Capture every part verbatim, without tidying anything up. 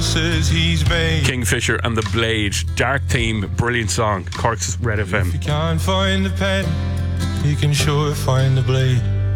choices he's made. Kingfisher and the Blade. Dark theme, brilliant song. Cork's Red F M. If you can't find the pen, you can sure find the blade.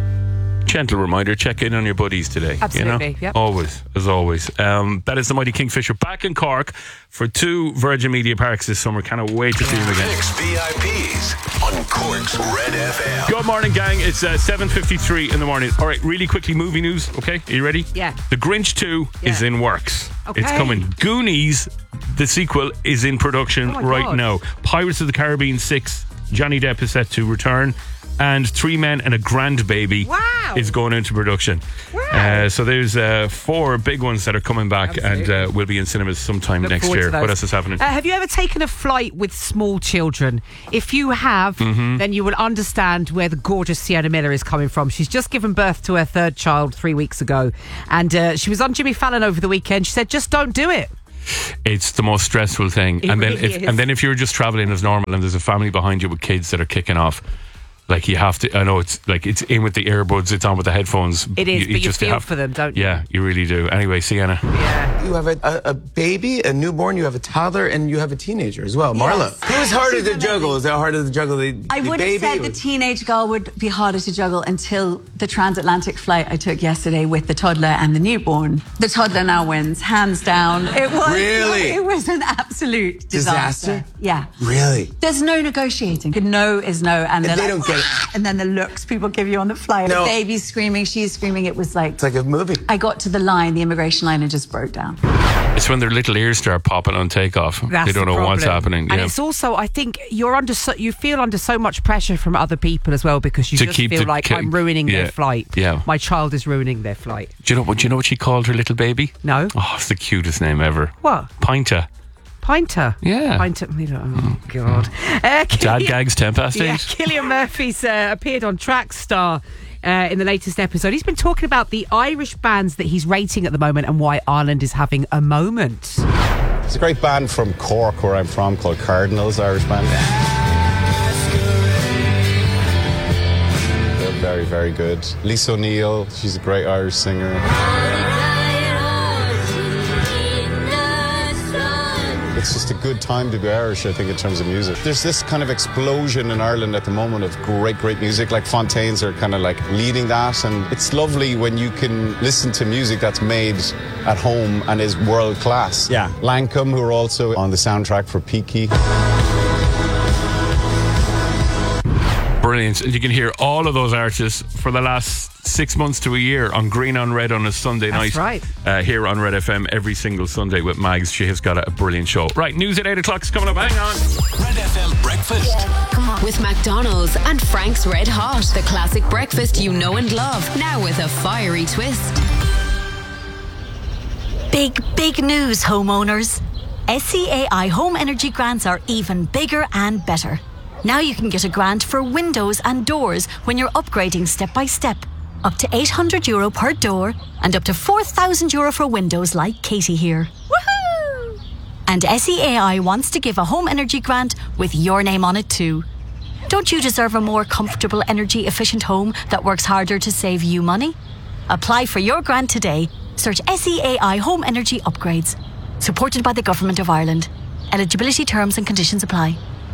Gentle reminder, check in on your buddies today. Absolutely, you know? yep. Always, as always. Um, that is the mighty Kingfisher back in Cork for two Virgin Media Parks this summer. Cannot wait to see him again. Six V I Ps on Cork's Red F M. Good morning, gang. It's uh, seven fifty-three in the morning. All right, really quickly, movie news. Okay, are you ready? Yeah. The Grinch two Yeah. is in works. Okay. It's coming. Goonies, the sequel, is in production Oh my right God. now. Pirates of the Caribbean six, Johnny Depp is set to return. And Three Men and a Grandbaby Wow. is going into production. Wow. Uh, so there's uh, four big ones that are coming back Absolutely. and uh, will be in cinemas sometime Look next forward to year. those. What else is happening? Uh, have you ever taken a flight with small children? If you have, Mm-hmm. then you will understand where the gorgeous Sienna Miller is coming from. She's just given birth to her third child three weeks ago. And uh, she was on Jimmy Fallon over the weekend. She said, just don't do it. It's the most stressful thing. It and then really if is. and then if you're just traveling as normal and there's a family behind you with kids that are kicking off, like you have to, I know it's like it's in with the earbuds, it's on with the headphones. It is, but you just feel have- for them, don't you? Yeah, you really do. Anyway, Sienna. Yeah. You have a, a, a baby, a newborn, you have a toddler, and you have a teenager as well. Marla. Yes. Who's harder She's to amazing. juggle? Is that harder to juggle the, I the would baby? have said or- the teenage girl would be harder to juggle until the transatlantic flight I took yesterday with the toddler and the newborn. The toddler now wins, hands down. It was Really? It was an absolute disaster. Disaster? Yeah. Really? There's no negotiating. No is no, and If they're they like, don't get it. and then the looks people give you on the flight. No. The baby's screaming, she's screaming. It was like It's like a movie. I got to the line, the immigration line, and just broke down. It's when their little ears start popping on takeoff. That's they don't the know what's problem. happening. And yeah. it's also, I think, you're under so, you feel under so much pressure from other people as well because you To just keep feel the like ki- I'm ruining yeah, their flight. yeah. My child is ruining their flight. Do you know what? Do you know what she called her little baby? No. Oh, it's the cutest name ever. What? Pinter. Pinter. Yeah. Pinter. Oh, God. Uh, Dad Killian- gags ten past Yeah, eight. Killian Murphy's uh, appeared on Trackstar uh, in the latest episode. He's been talking about the Irish bands that he's rating at the moment and why Ireland is having a moment. It's a great band from Cork, where I'm from, called Cardinals, Irish band. They're very, very good. Lisa O'Neill, she's a great Irish singer. It's just a good time to be Irish, I think, in terms of music. There's this kind of explosion in Ireland at the moment of great, great music. Like Fontaines are kind of like leading that, and it's lovely when you can listen to music that's made at home and is world class. Yeah. Lancome, who are also on the soundtrack for Peaky. Brilliant. And you can hear all of those artists for the last six months to a year on Green on Red on a Sunday That's night. right. Uh, here on Red F M every single Sunday with Mags. She has got a, a brilliant show. Right, news at eight o'clock is coming up. Hang on. Red F M Breakfast. With McDonald's and Frank's Red Hot, the classic breakfast you know and love, now with a fiery twist. Big, big news, homeowners. S C A I home energy grants are even bigger and better. Now you can get a grant for windows and doors when you're upgrading step by step. Up to eight hundred euro per door and up to four thousand euro for windows like Katie here. Woohoo! And S E A I wants to give a home energy grant with your name on it too. Don't you deserve a more comfortable, energy efficient home that works harder to save you money? Apply for your grant today. Search S E A I Home Energy Upgrades. Supported by the Government of Ireland. Eligibility terms and conditions apply.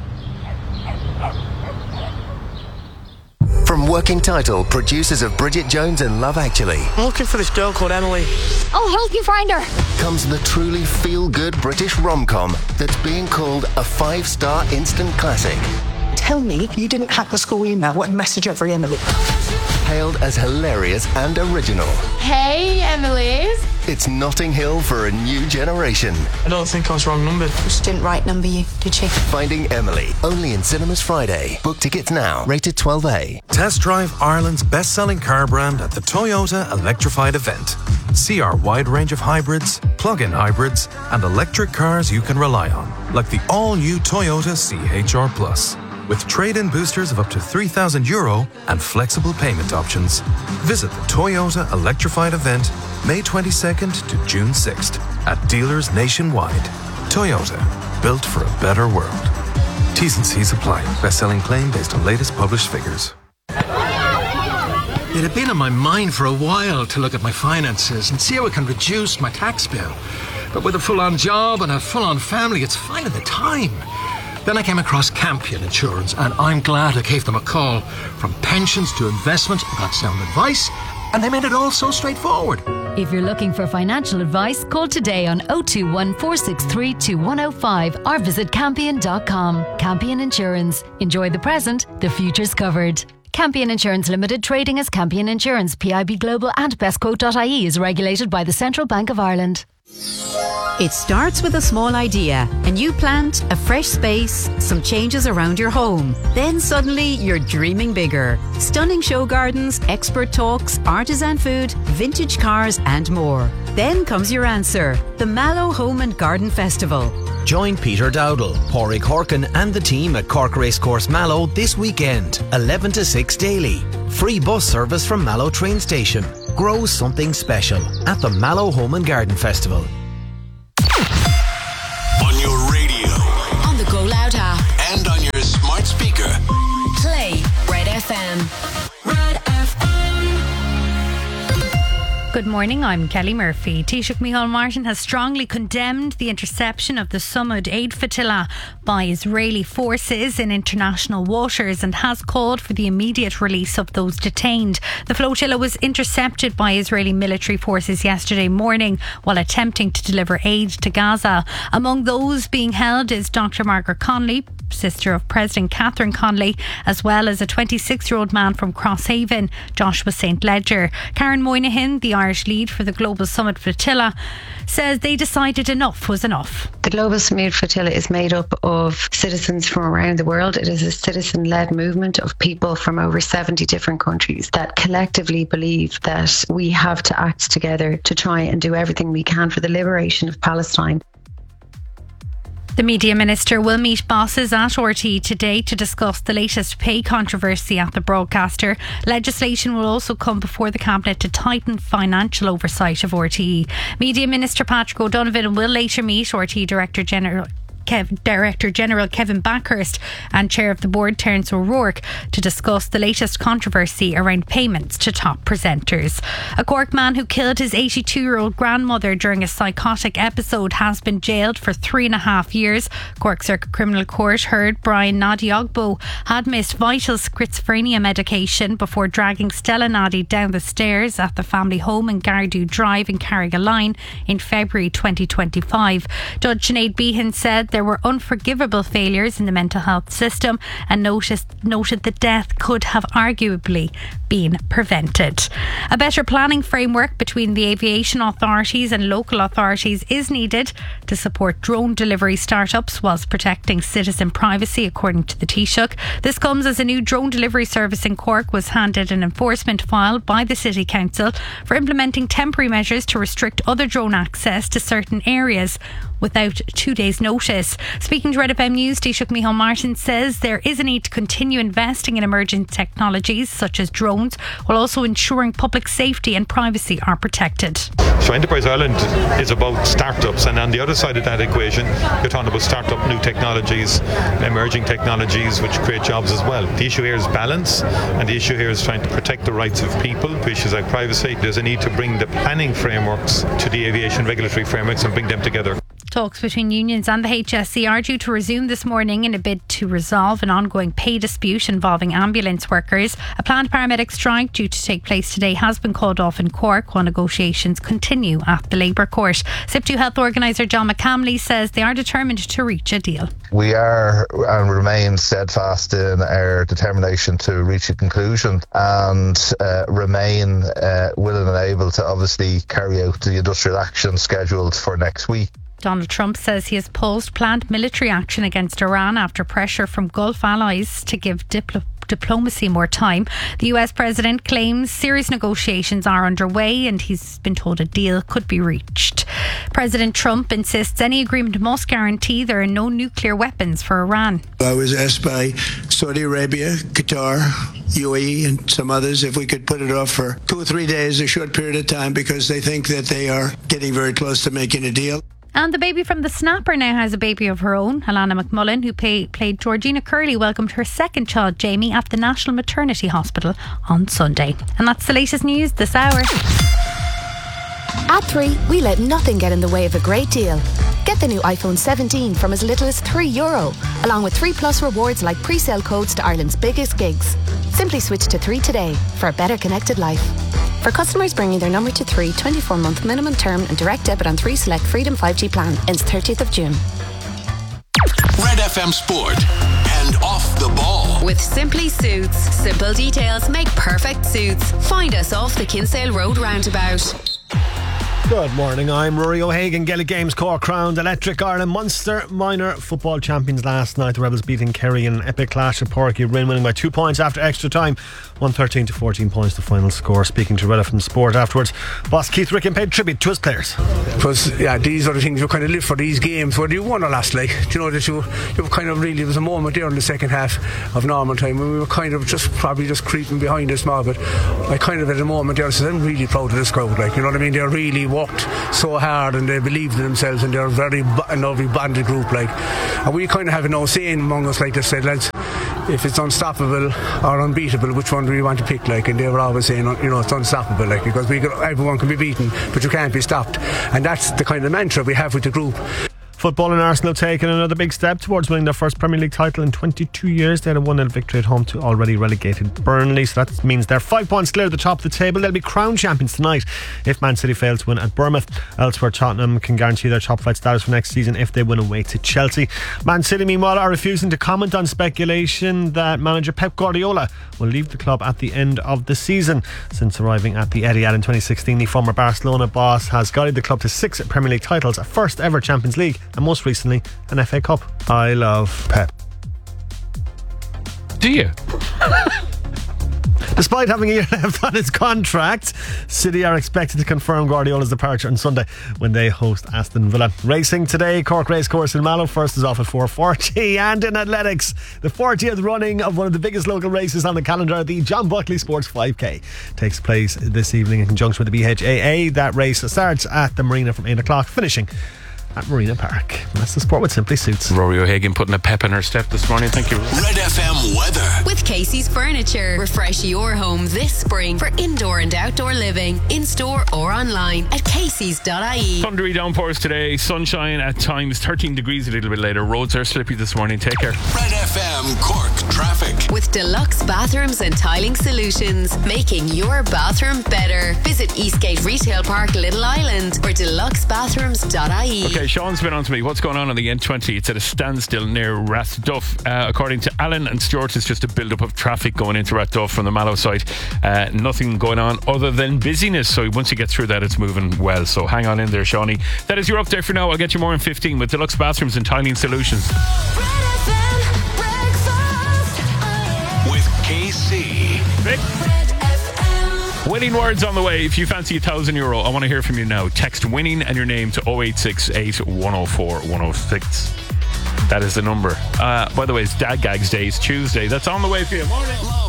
From Working Title, producers of Bridget Jones and Love Actually, I'm looking for this girl called Emily. I'll help you find her. comes the truly feel-good British rom-com that's being called a five-star instant classic. Tell me you didn't hack the school email. What message every Emily? Hailed as hilarious and original. Hey, Emily's. It's Notting Hill for a new generation. I don't think I was wrong numbered. She didn't right number you, did she? Finding Emily, only in cinemas Friday. Book tickets now, rated twelve A. Test drive Ireland's best-selling car brand at the Toyota Electrified event. See our wide range of hybrids, plug-in hybrids, and electric cars you can rely on, like the all-new Toyota C H R Plus. With trade-in boosters of up to three thousand euro and flexible payment options. Visit the Toyota Electrified event May twenty-second to June sixth at dealers nationwide. Toyota, built for a better world. T's and C's apply. Best-selling claim based on latest published figures. It had been on my mind for a while to look at my finances and see how I can reduce my tax bill. But with a full-on job and a full-on family, it's finding the time. Then I came across Campion Insurance, and I'm glad I gave them a call. From pensions to investment, I got sound advice, and they made it all so straightforward. If you're looking for financial advice, call today on oh two one, four six three, two one oh five or visit campion dot com. Campion Insurance. Enjoy the present, the future's covered. Campion Insurance Limited, trading as Campion Insurance, P I B Global and bestquote dot I E is regulated by the Central Bank of Ireland. It starts with a small idea, a new plant, a fresh space, some changes around your home. Then suddenly you're dreaming bigger. Stunning show gardens, expert talks, artisan food, vintage cars and more. Then comes your answer, the Mallow Home and Garden Festival. Join Peter Dowdall, Pádraig Horkin and the team at Cork Racecourse Mallow this weekend, eleven to six daily. Free bus service from Mallow train station. Grow something special at the Mallow Home and Garden Festival. On your radio, on the Go Loud app, and on your smart speaker. Play Red F M. Red F M. Good morning, I'm Kelly Murphy. Taoiseach Micheál Martin has strongly condemned the interception of the Samud aid flotilla by Israeli forces in international waters and has called for the immediate release of those detained. The flotilla was intercepted by Israeli military forces yesterday morning while attempting to deliver aid to Gaza. Among those being held is Doctor Margaret Connolly, sister of President Catherine Connolly, as well as a twenty-six-year-old man from Crosshaven, Joshua Saint Ledger. Karen Moynihan, the Irish lead for the Global Summit Flotilla, says they decided enough was enough. The Global Summit Flotilla is made up of citizens from around the world. It is a citizen-led movement of people from over seventy different countries that collectively believe that we have to act together to try and do everything we can for the liberation of Palestine. The Media Minister will meet bosses at R T E today to discuss the latest pay controversy at the broadcaster. Legislation will also come before the Cabinet to tighten financial oversight of R T E. Media Minister Patrick O'Donovan will later meet R T E Director General Kev, Director General Kevin Backhurst and Chair of the Board Terence O'Rourke to discuss the latest controversy around payments to top presenters. A Cork man who killed his eighty-two-year-old grandmother during a psychotic episode has been jailed for three and a half years. Cork Circuit Criminal Court heard Brian Nadiogbo had missed vital schizophrenia medication before dragging Stella Nadi down the stairs at the family home in Gardu Drive in Carrigaline in February twenty twenty-five. Judge Sinead Behan said there were unforgivable failures in the mental health system and noticed, noted that death could have arguably been prevented. A better planning framework between the aviation authorities and local authorities is needed to support drone delivery startups whilst protecting citizen privacy, according to the Taoiseach. This comes as a new drone delivery service in Cork was handed an enforcement file by the City Council for implementing temporary measures to restrict other drone access to certain areas without two days' notice. Speaking to Red F M News, Taoiseach Micheál Martin says there is a need to continue investing in emerging technologies such as drones, while also ensuring public safety and privacy are protected. So Enterprise Ireland is about startups, and on the other side of that equation, you're talking about startup new technologies, emerging technologies which create jobs as well. The issue here is balance, and the issue here is trying to protect the rights of people, issues like privacy. There's a need to bring the planning frameworks to the aviation regulatory frameworks and bring them together. Talks between unions and the H S C are due to resume this morning in a bid to resolve an ongoing pay dispute involving ambulance workers. A planned paramedic strike due to take place today has been called off in Cork while negotiations continue at the Labour Court. S I P T U Health Organiser John McCamley says they are determined to reach a deal. We are and remain steadfast in our determination to reach a conclusion and uh, remain uh, willing and able to obviously carry out the industrial action scheduled for next week. Donald Trump says he has paused planned military action against Iran after pressure from Gulf allies to give diplo- diplomacy more time. The U S president claims serious negotiations are underway and he's been told a deal could be reached. President Trump insists any agreement must guarantee there are no nuclear weapons for Iran. I was asked by Saudi Arabia, Qatar, U A E and some others if we could put it off for two or three days, a short period of time, because they think that they are getting very close to making a deal. And the baby from The Snapper now has a baby of her own. Alana McMullen, who pay, played Georgina Curley, welcomed her second child, Jamie, at the National Maternity Hospital on Sunday. And that's the latest news this hour. At three, we let nothing get in the way of a great deal. Get the new iPhone seventeen from as little as three euro, along with three plus rewards like pre-sale codes to Ireland's biggest gigs. Simply switch to three today for a better connected life. For customers bringing their number to three, twenty-four month minimum term and direct debit on three select Freedom five G plan ends thirtieth of June. Red F M Sport and Off the Ball. With Simply Suits. Simple details make perfect suits. Find us off the Kinsale Road roundabout. Good morning, I'm Rory O'Hagan. Gaelic Games Cork crowned Electric Ireland Munster minor football champions last night. The Rebels beating Kerry in an epic clash at Porky Rin, winning by two points after extra time. one thirteen to fourteen points the final score. Speaking to Red F M Sport afterwards, boss Keith Ricken paid tribute to his players. Because yeah, these are the things you kind of live for, these games, whether you won or lost. Like, do you know that you you were kind of really, there was a moment there in the second half of normal time when we were kind of just probably just creeping behind a small bit. I kind of at a moment there said, I'm really proud of this crowd. Like, you know what I mean? They're really worked so hard and they believed in themselves and they're a very a lovely banded group. Like, and we kind of have no saying among us, like they said, lads, if it's unstoppable or unbeatable, which one do we want to pick? Like, and they were always saying, you know, it's unstoppable, like, because we could, everyone can be beaten, but you can't be stopped. And that's the kind of mantra we have with the group. Football and Arsenal taking another big step towards winning their first Premier League title in twenty-two years. They had a one nil victory at home to already relegated Burnley, so that means they're five points clear at the top of the table. They'll be crowned champions tonight if Man City fail to win at Bournemouth. Elsewhere, Tottenham can guarantee their top flight status for next season if they win away to Chelsea. Man City, meanwhile, are refusing to comment on speculation that manager Pep Guardiola will leave the club at the end of the season. Since arriving at the Etihad in twenty sixteen, the former Barcelona boss has guided the club to six Premier League titles, a first ever Champions League, and most recently an F A Cup. I love Pep. Do you? Despite having a year left on his contract, City are expected to confirm Guardiola's departure on Sunday when they host Aston Villa. Racing today, Cork Racecourse in Mallow first is off at four forty, and in athletics, the fortieth running of one of the biggest local races on the calendar, the John Buckley Sports five K, takes place this evening in conjunction with the B H A A. That race starts at the Marina from eight o'clock, finishing at Marina Park. And that's the sport with Simply Suits. Rory O'Hagan putting a pep in her step this morning. Thank you. Red F M weather. With Casey's Furniture. Refresh your home this spring for indoor and outdoor living. In store or online at caseys dot I E. Thundery downpours today. Sunshine at times. thirteen degrees a little bit later. Roads are slippy this morning. Take care. Red F M Cork traffic. With deluxe bathrooms and tiling solutions. Making your bathroom better. Visit Eastgate Retail Park, Little Island or deluxe bathrooms dot I E. Okay, Sean's been on to me. What's going on on the N twenty? It's at a standstill near Rathduff. Uh, according to Alan and Stuart, it's just a build-up of traffic going into Rathduff from the Mallow side. Uh, nothing going on other than busyness. So once you get through that, it's moving well. So hang on in there, Shawnee. That is your update for now. I'll get you more in fifteen with deluxe bathrooms and tiling solutions. With K C. Vic. Winning words on the way. If you fancy a thousand euro, I want to hear from you now. Text winning and your name to oh eight six eight, one oh four, one oh six. That is the number. Uh, by the way, it's Dad Gags Day. It's Tuesday. That's on the way for you. Morning.